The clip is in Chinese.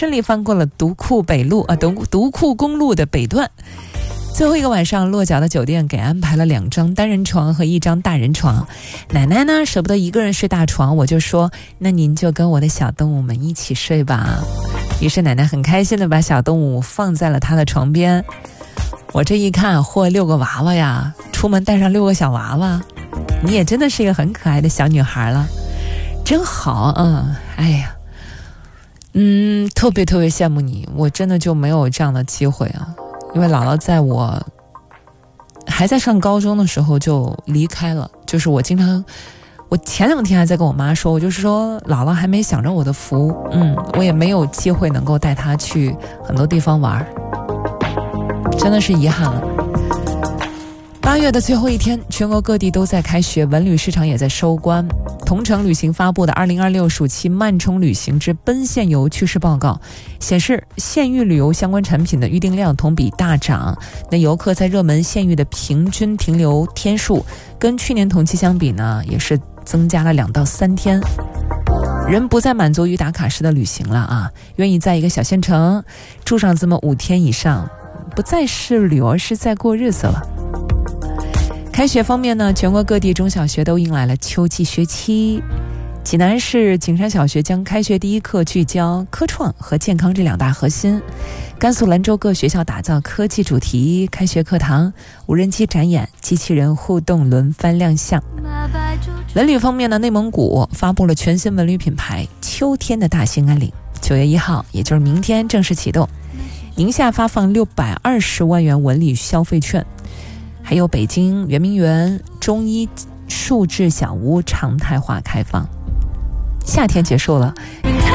顺利翻过了独库公路的北段。最后一个晚上，落脚的酒店给安排了2张单人床和1张大人床。奶奶呢舍不得一个人睡大床，我就说那您就跟我的小动物们一起睡吧。于是奶奶很开心地把小动物放在了她的床边。我这一看，嚯，6个娃娃呀，出门带上6个小娃娃，你也真的是一个很可爱的小女孩了，真好。哎呀，特别特别羡慕你，我真的就没有这样的机会啊。因为姥姥在我还在上高中的时候就离开了，就是我前2天还在跟我妈说，我就是说姥姥还没享着我的福，我也没有机会能够带她去很多地方玩，真的是遗憾了。8月的最后一天，全国各地都在开学，文旅市场也在收官。同程旅行发布的2026暑期慢充旅行之奔现游趋势报告显示，县域旅游相关产品的预订量同比大涨。那游客在热门县域的平均停留天数跟去年同期相比呢，也是增加了2到3天。人不再满足于打卡式的旅行了啊，愿意在一个小县城住上这么5天以上，不再是旅游，而是在过日子了。开学方面呢，全国各地中小学都迎来了秋季学期。济南市景山小学将开学第一课聚焦科创和健康这2大核心。甘肃兰州各学校打造科技主题开学课堂，无人机展演、机器人互动轮番亮相。文旅方面呢，内蒙古发布了全新文旅品牌秋天的大兴安岭，9月1号，也就是明天正式启动。宁夏发放620万元文旅消费券。还有北京圆明园中医树质小屋常态化开放。夏天结束了，